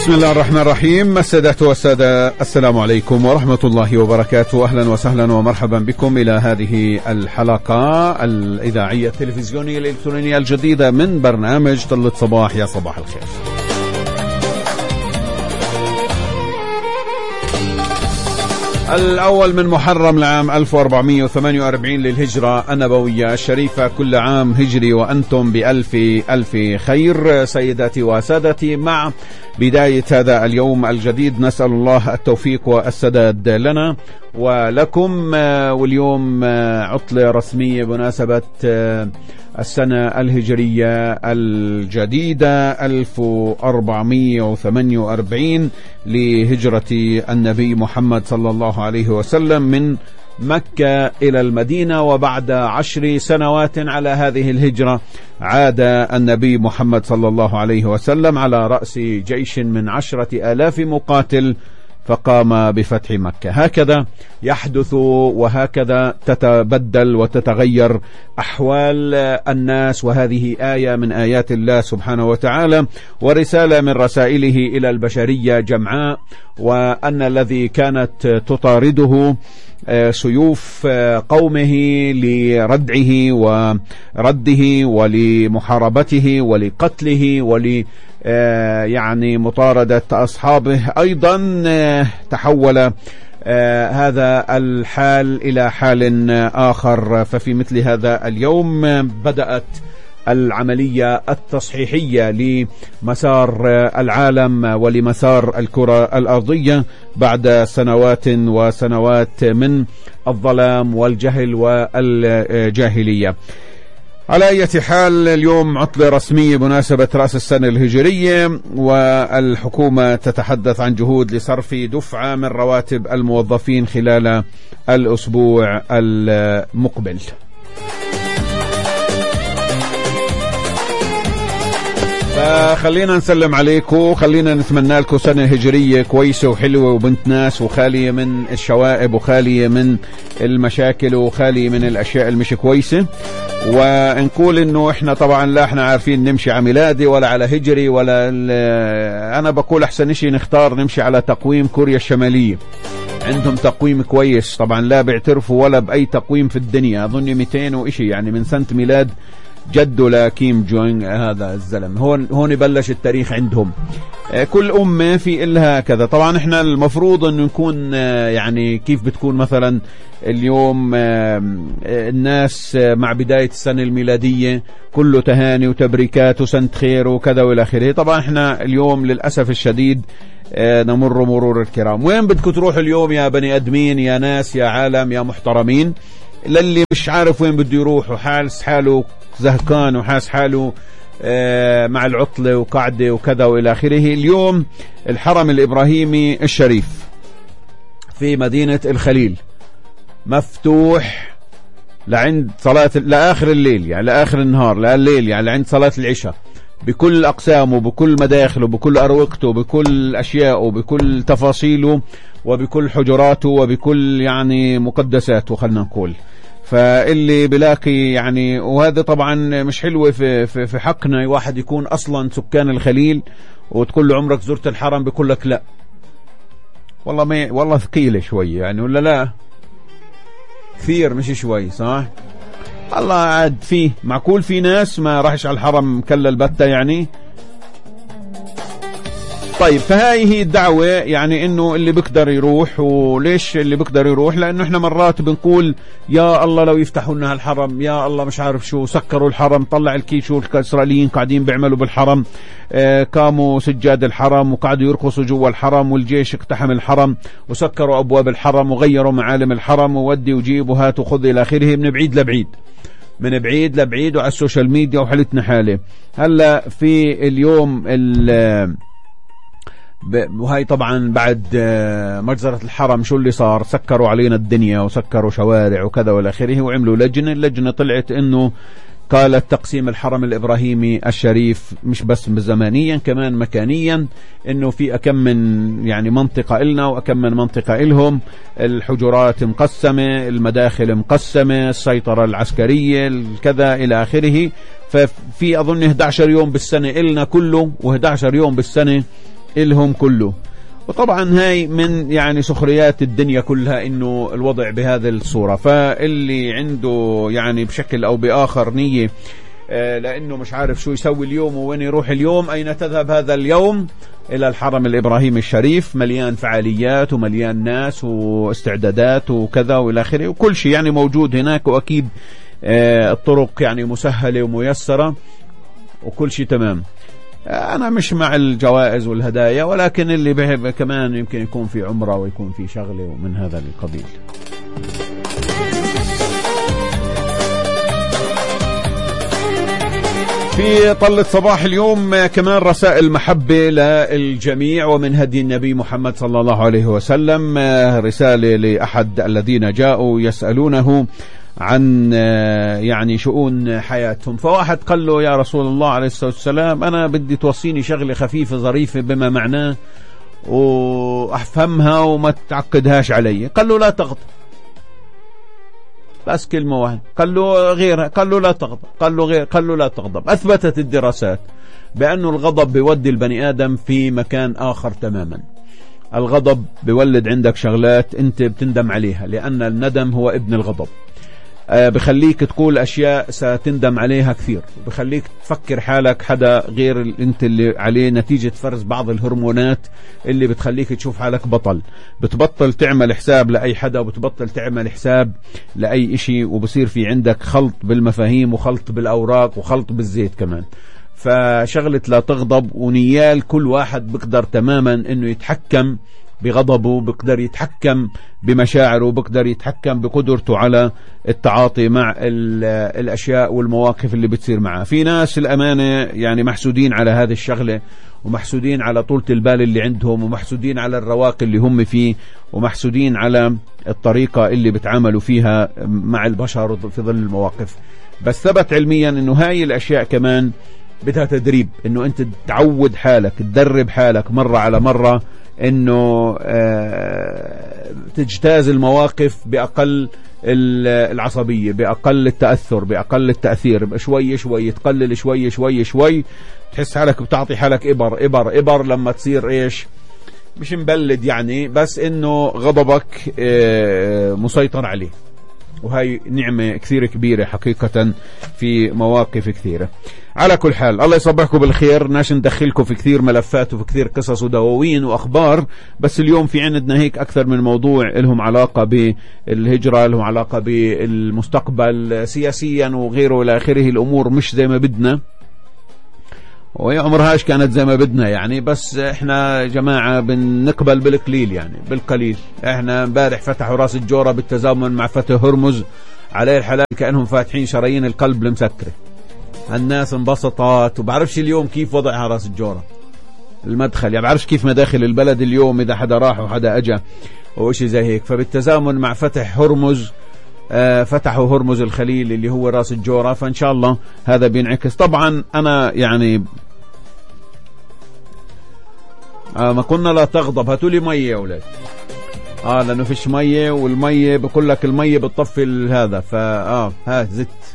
بسم الله الرحمن الرحيم. السادة والسادة، السلام عليكم ورحمة الله وبركاته. أهلا وسهلا ومرحبا بكم إلى هذه الحلقة الإذاعية التلفزيونية الإلكترونية الجديدة من برنامج طلة صباح. يا صباح الخير. الأول من محرم لعام 1448 للهجرة النبوية الشريفة. كل عام هجري وأنتم بألف ألف خير. سيداتي وسادتي، مع بداية هذا اليوم الجديد نسأل الله التوفيق والسداد لنا ولكم. واليوم عطلة رسمية بمناسبة السنة الهجرية الجديدة 1448 لهجرة النبي محمد صلى الله عليه وسلم من مكة إلى المدينة. وبعد 10 سنوات على هذه الهجرة عاد النبي محمد صلى الله عليه وسلم على رأس جيش من 10,000 مقاتل فقام بفتح مكة. هكذا يحدث وهكذا تتبدل وتتغير أحوال الناس، وهذه آية من آيات الله سبحانه وتعالى ورسالة من رسائله إلى البشرية جمعاء. وأن الذي كانت تطارده سيوف قومه لردعه ورده ولمحاربته ولقتله يعني مطاردة أصحابه، أيضا تحول هذا الحال إلى حال آخر. ففي مثل هذا اليوم بدأت العملية التصحيحية لمسار العالم ولمسار الكرة الأرضية بعد سنوات وسنوات من الظلام والجهل والجاهلية. على أي حال، اليوم عطلة رسمية بمناسبة رأس السنة الهجرية، والحكومة تتحدث عن جهود لصرف دفعة من رواتب الموظفين خلال الأسبوع المقبل. فخلينا نسلم عليكم، خلينا نتمنى لكم سنة هجرية كويسة وحلوة وبنت ناس وخالية من الشوائب وخالية من المشاكل وخالية من الأشياء المش كويسة. ونقول إنه إحنا طبعا لا إحنا عارفين نمشي على ميلادي ولا على هجري ولا أنا بقول أحسن شيء نختار نمشي على تقويم كوريا الشمالية. عندهم تقويم كويس طبعا، لا بيعترفوا ولا بأي تقويم في الدنيا. أظن 200 وإشي يعني من سنة ميلاد جده لكيم جونج هذا الزلم. هون بلش التاريخ عندهم. كل أمة في إلها كذا. طبعا إحنا المفروض أن نكون يعني كيف بتكون مثلا اليوم الناس مع بداية السنة الميلادية كله تهاني وتبريكات وسنة خير وكذا والى آخره. طبعا إحنا اليوم للأسف الشديد نمر مرور الكرام. وين بدكم تروحوا اليوم يا بني أدمين، يا ناس، يا عالم، يا محترمين؟ للي مش عارف وين بده يروح وحالس حاله زهقان وحاس حاله مع العطلة وقعدة وكذا وإلى آخره. اليوم الحرم الإبراهيمي الشريف في مدينة الخليل مفتوح لعند صلاة لآخر الليل، يعني لآخر النهار لليل، يعني لعند صلاة العشاء، بكل أقسامه بكل مداخله بكل أروقته بكل أشياءه بكل تفاصيله وبكل حجراته وبكل يعني مقدساته خلنا نقول. فاللي بلاقي يعني، وهذا طبعا مش حلوة في حقنا واحد يكون أصلا سكان الخليل وتقول له عمرك زرت الحرم بيقول لك لا والله، والله ثقيلة شوية يعني، ولا لا كثير مش شوي صح؟ الله عاد فيه معقول في ناس ما راحش على الحرم كلا البتة يعني. طيب، فهاي هي الدعوة يعني انه اللي بقدر يروح. وليش اللي بقدر يروح؟ لانه احنا مرات بنقول يا الله لو يفتحوا لنا هالحرم، يا الله مش عارف شو سكروا الحرم، طلع الكيس شو الاسرائيليين قاعدين بيعملوا بالحرم، قاموا سجاد الحرم وقعدوا يرقصوا جوا الحرم، والجيش اقتحم الحرم وسكروا ابواب الحرم وغيروا معالم الحرم وودي وجيب وهات وخذ الى اخره، من بعيد لبعيد من بعيد لبعيد وعلى السوشيال ميديا وحالتنا حالة. هلا في اليوم وهي طبعا بعد مجزرة الحرم شو اللي صار؟ سكروا علينا الدنيا وسكروا شوارع وكذا والى اخره، وعملوا اللجنة طلعت انه قالت تقسيم الحرم الإبراهيمي الشريف مش بس زمانيا كمان مكانيا، انه في أكم من يعني منطقة إلنا وأكم من منطقة إلهم، الحجرات مقسمة، المداخل مقسمة، السيطرة العسكرية كذا إلى آخره. ففي أظن 11 يوم بالسنة إلنا كله و11 يوم بالسنة إلهم كله. وطبعا هاي من يعني سخريات الدنيا كلها انه الوضع بهذه الصورة. فاللي عنده يعني بشكل او باخر نية لانه مش عارف شو يسوي اليوم وين يروح اليوم، اين تذهب هذا اليوم؟ الى الحرم الابراهيمي الشريف، مليان فعاليات ومليان ناس واستعدادات وكذا والى اخره، وكل شيء يعني موجود هناك، واكيد الطرق يعني مسهلة وميسرة وكل شيء تمام. أنا مش مع الجوائز والهدايا، ولكن اللي بحب كمان يمكن يكون في عمرة ويكون في شغلة ومن هذا القبيل. في طلة صباح اليوم كمان رسائل محبة للجميع ومن هدي النبي محمد صلى الله عليه وسلم. رسالة لأحد الذين جاءوا يسألونه عن يعني شؤون حياتهم. فواحد قال له: يا رسول الله عليه الصلاة والسلام، أنا بدي توصيني شغلة خفيفة ظريفة بما معناه وأفهمها وما تعقدهاش علي. قال له: لا تغضب. بس كلمة واحدة. قال له: غيرها. قال له: لا تغضب. قال له: غير. قال له: لا تغضب. أثبتت الدراسات بأنه الغضب بيودي البني آدم في مكان آخر تماما. الغضب بيولد عندك شغلات أنت بتندم عليها، لأن الندم هو ابن الغضب. بخليك تقول أشياء ستندم عليها كثير، بخليك تفكر حالك حدا غير انت اللي عليه، نتيجة فرز بعض الهرمونات اللي بتخليك تشوف حالك بطل. بتبطل تعمل حساب لأي حدا، وبتبطل تعمل حساب لأي اشي، وبصير في عندك خلط بالمفاهيم وخلط بالأوراق وخلط بالزيت كمان. فشغلة لا تغضب، ونيال كل واحد بقدر تماما انه يتحكم بغضبه، بقدر يتحكم بمشاعره، بقدر يتحكم بقدرته على التعاطي مع الأشياء والمواقف اللي بتصير معه. في ناس الأمانة يعني محسودين على هذه الشغلة، ومحسودين على طولة البال اللي عندهم، ومحسودين على الرواق اللي هم فيه، ومحسودين على الطريقة اللي بتعاملوا فيها مع البشر في ظل المواقف. بس ثبت علميا انه هاي الأشياء كمان بدها تدريب، انه انت تعود حالك، تدرب حالك مرة على مرة انه تجتاز المواقف بأقل العصبية، بأقل التأثر، بأقل التأثير، شوي شوي تقلل، شوي شوي شوي تحس حالك بتعطي حالك إبر لما تصير إيش، مش مبلد يعني، بس إنه غضبك مسيطر عليه. وهي نعمة كثير كبيرة حقيقة في مواقف كثيرة. على كل حال الله يصبحكم بالخير. ناش ندخلكم في كثير ملفات وفي كثير قصص ودواوين وأخبار، بس اليوم في عندنا هيك أكثر من موضوع لهم علاقة بالهجرة، لهم علاقة بالمستقبل سياسيا وغيره إلى آخره. الأمور مش زي ما بدنا، وهي عمرهاش كانت زي ما بدنا يعني، بس احنا جماعة بنقبل بالقليل يعني، بالقليل. احنا امبارح فتحوا راس الجورة بالتزامن مع فتح هرمز عليه الحلال، كأنهم فاتحين شرايين القلب المسكرة. الناس انبسطت، وبعرفش اليوم كيف وضعها راس الجورة المدخل، يعني بعرفش كيف مداخل البلد اليوم إذا حدا راح وحدا أجا وإشي زي هيك. فبالتزامن مع فتح هرمز فتحوا هرمز الخليل اللي هو راس الجورة، فإن شاء الله هذا بينعكس. طبعا أنا يعني ما كنا لا تغضب، هاتوا لي مية يا أولاد. لأنه فيش مية، والمية بقول لك المية بتطفي هذا، ها زت